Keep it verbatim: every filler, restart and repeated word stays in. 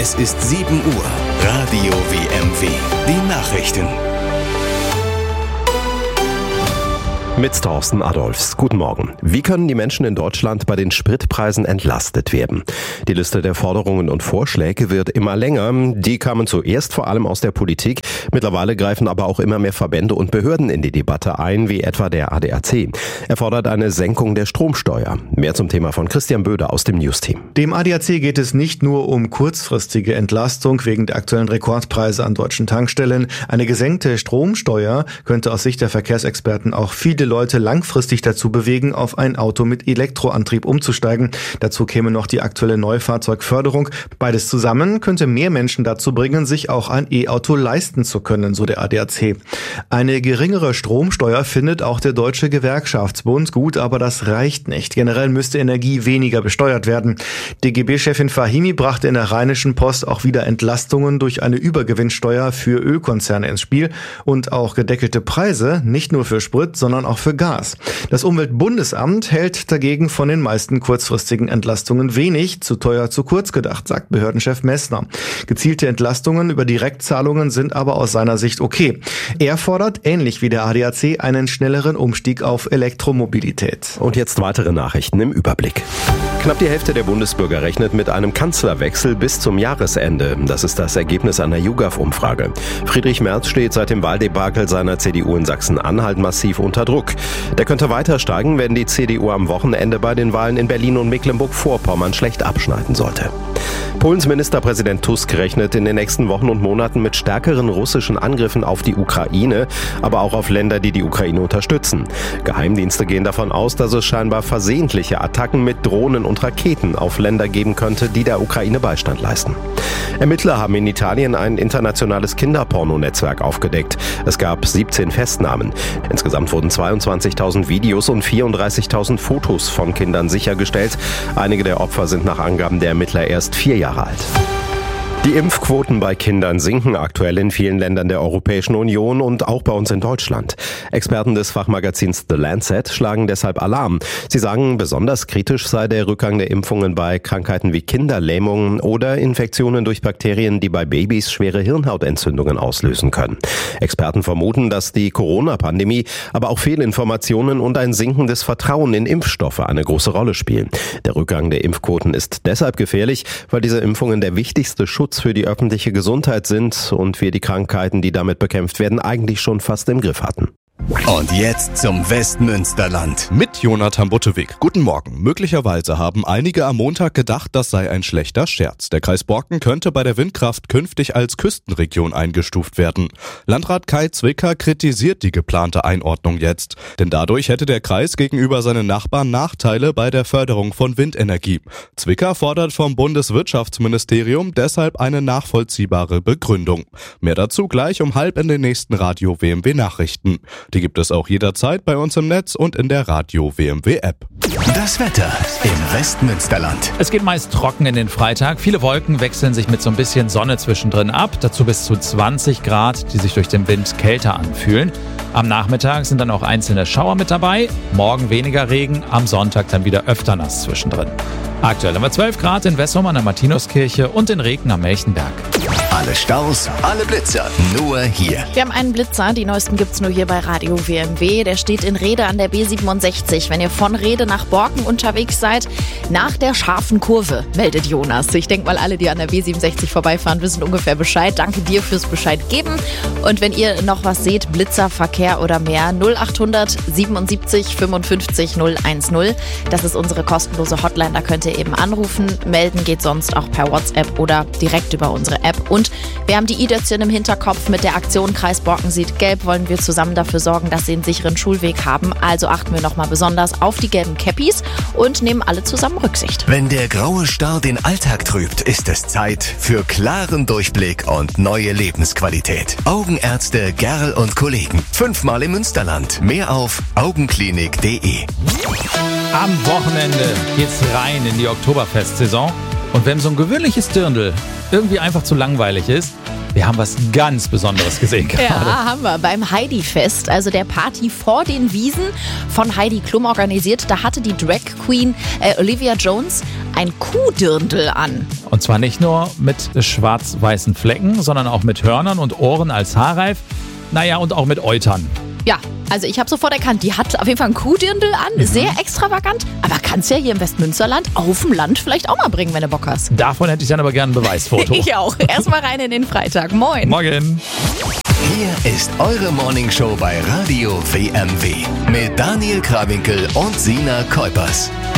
Es ist sieben Uhr. Radio W M W. Die Nachrichten. Mit Thorsten Adolfs. Guten Morgen. Wie können die Menschen in Deutschland bei den Spritpreisen entlastet werden? Die Liste der Forderungen und Vorschläge wird immer länger. Die kamen zuerst vor allem aus der Politik. Mittlerweile greifen aber auch immer mehr Verbände und Behörden in die Debatte ein, wie etwa der A D A C. Er fordert eine Senkung der Stromsteuer. Mehr zum Thema von Christian Böder aus dem News-Team. Dem A D A C geht es nicht nur um kurzfristige Entlastung wegen der aktuellen Rekordpreise an deutschen Tankstellen. Eine gesenkte Stromsteuer könnte aus Sicht der Verkehrsexperten auch viele Leute langfristig dazu bewegen, auf ein Auto mit Elektroantrieb umzusteigen. Dazu käme noch die aktuelle Neufahrzeugförderung. Beides zusammen könnte mehr Menschen dazu bringen, sich auch ein E-Auto leisten zu können, so der A D A C. Eine geringere Stromsteuer findet auch der Deutsche Gewerkschaftsbund gut, aber das reicht nicht. Generell müsste Energie weniger besteuert werden. D G B-Chefin Fahimi brachte in der Rheinischen Post auch wieder Entlastungen durch eine Übergewinnsteuer für Ölkonzerne ins Spiel und auch gedeckelte Preise, nicht nur für Sprit, sondern auch für Gas. Das Umweltbundesamt hält dagegen von den meisten kurzfristigen Entlastungen wenig, zu teuer, zu kurz gedacht, sagt Behördenchef Messner. Gezielte Entlastungen über Direktzahlungen sind aber aus seiner Sicht okay. Er fordert, ähnlich wie der A D A C, einen schnelleren Umstieg auf Elektromobilität. Und jetzt weitere Nachrichten im Überblick. Knapp die Hälfte der Bundesbürger rechnet mit einem Kanzlerwechsel bis zum Jahresende. Das ist das Ergebnis einer YouGov-Umfrage. Friedrich Merz steht seit dem Wahldebakel seiner C D U in Sachsen-Anhalt massiv unter Druck. Der könnte weiter steigen, wenn die C D U am Wochenende bei den Wahlen in Berlin und Mecklenburg-Vorpommern schlecht abschneiden sollte. Polens Ministerpräsident Tusk rechnet in den nächsten Wochen und Monaten mit stärkeren russischen Angriffen auf die Ukraine, aber auch auf Länder, die die Ukraine unterstützen. Geheimdienste gehen davon aus, dass es scheinbar versehentliche Attacken mit Drohnen und Raketen auf Länder geben könnte, die der Ukraine Beistand leisten. Ermittler haben in Italien ein internationales Kinderpornonetzwerk aufgedeckt. Es gab siebzehn Festnahmen. Insgesamt wurden zweiundzwanzigtausend Videos und vierunddreißigtausend Fotos von Kindern sichergestellt. Einige der Opfer sind nach Angaben der Ermittler erst vier Jahre alt. Die Impfquoten bei Kindern sinken aktuell in vielen Ländern der Europäischen Union und auch bei uns in Deutschland. Experten des Fachmagazins The Lancet schlagen deshalb Alarm. Sie sagen, besonders kritisch sei der Rückgang der Impfungen bei Krankheiten wie Kinderlähmungen oder Infektionen durch Bakterien, die bei Babys schwere Hirnhautentzündungen auslösen können. Experten vermuten, dass die Corona-Pandemie, aber auch Fehlinformationen und ein sinkendes Vertrauen in Impfstoffe eine große Rolle spielen. Der Rückgang der Impfquoten ist deshalb gefährlich, weil diese Impfungen der wichtigste Schutz für die öffentliche Gesundheit sind und wir die Krankheiten, die damit bekämpft werden, eigentlich schon fast im Griff hatten. Und jetzt zum Westmünsterland. Mit Jonathan Butteweg. Guten Morgen. Möglicherweise haben einige am Montag gedacht, das sei ein schlechter Scherz. Der Kreis Borken könnte bei der Windkraft künftig als Küstenregion eingestuft werden. Landrat Kai Zwicker kritisiert die geplante Einordnung jetzt. Denn dadurch hätte der Kreis gegenüber seinen Nachbarn Nachteile bei der Förderung von Windenergie. Zwicker fordert vom Bundeswirtschaftsministerium deshalb eine nachvollziehbare Begründung. Mehr dazu gleich um halb in den nächsten Radio W M W Nachrichten. Die gibt es auch jederzeit bei uns im Netz und in der Radio W M W App. Das Wetter im Westmünsterland. Es geht meist trocken in den Freitag. Viele Wolken wechseln sich mit so ein bisschen Sonne zwischendrin ab. Dazu bis zu zwanzig Grad, die sich durch den Wind kälter anfühlen. Am Nachmittag sind dann auch einzelne Schauer mit dabei. Morgen weniger Regen, am Sonntag dann wieder öfter nass zwischendrin. Aktuell haben wir zwölf Grad in Wessum an der Martinuskirche und in Regen am Melchenberg. Alle Staus, alle Blitzer, nur hier. Wir haben einen Blitzer, die neuesten gibt's nur hier bei Radio W M W. Der steht in Rhede an der B siebenundsechzig. Wenn ihr von Rhede nach Borken unterwegs seid, nach der scharfen Kurve, meldet Jonas. Ich denke mal, alle, die an der B siebenundsechzig vorbeifahren, wissen ungefähr Bescheid. Danke dir fürs Bescheid geben. Und wenn ihr noch was seht, Blitzer, Verkehr oder mehr, null achthundert siebenundsiebzig fünfundfünfzig null eins null. Das ist unsere kostenlose Hotline, da könnt ihr eben anrufen. Melden geht sonst auch per WhatsApp oder direkt über unsere App. Und wir haben die i-Dötzchen im Hinterkopf. Mit der Aktion Kreis Borken sieht gelb wollen wir zusammen dafür sorgen, dass sie einen sicheren Schulweg haben. Also achten wir nochmal besonders auf die gelben Cappies und nehmen alle zusammen Rücksicht. Wenn der graue Star den Alltag trübt, ist es Zeit für klaren Durchblick und neue Lebensqualität. Augenärzte Gerl und Kollegen. Fünfmal im Münsterland. Mehr auf augenklinik punkt de. Am Wochenende geht's rein in die Oktoberfestsaison. Und wenn so ein gewöhnliches Dirndl irgendwie einfach zu langweilig ist, Wir haben was ganz Besonderes gesehen gerade. Ja, haben wir. Beim Heidi-Fest, also der Party vor den Wiesen von Heidi Klum organisiert, da hatte die Drag Queen äh, Olivia Jones ein Kuhdirndl an. Und zwar nicht nur mit schwarz-weißen Flecken, sondern auch mit Hörnern und Ohren als Haarreif. Naja, und auch mit Eutern. Ja, also ich habe sofort erkannt, die hat auf jeden Fall ein Kuhdirndl an, mhm. sehr extravagant, aber kannst ja hier im Westmünsterland auf dem Land vielleicht auch mal bringen, wenn du Bock hast. Davon hätte ich dann aber gerne ein Beweisfoto. Ich auch. Erstmal rein in den Freitag. Moin. Morgen. Hier ist eure Morningshow bei Radio W M W mit Daniel Krawinkel und Sina Kuipers.